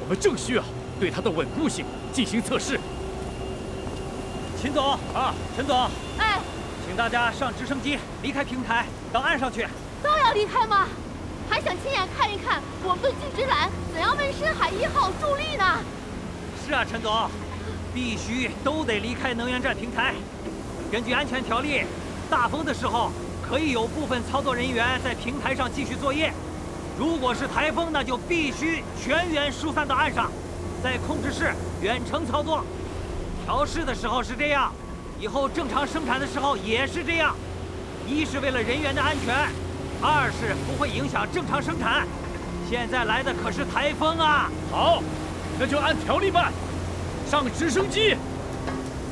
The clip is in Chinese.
我们正需要对它的稳固性进行测试。 秦总啊，陈总， 哎， 请大家上直升机离开平台，到岸上去。 都要离开吗？还想亲眼看一看我们的巨直揽怎样为深海1号助力呢？ 是啊，陈总，必须都得离开能源站平台。根据安全条例，大风的时候可以有部分操作人员在平台上继续作业。如果是台风，那就必须全员疏散到岸上，在控制室远程操作。调试的时候是这样，以后正常生产的时候也是这样。一是为了人员的安全，二是不会影响正常生产。现在来的可是台风啊！ 好，那就按条例办，上直升机。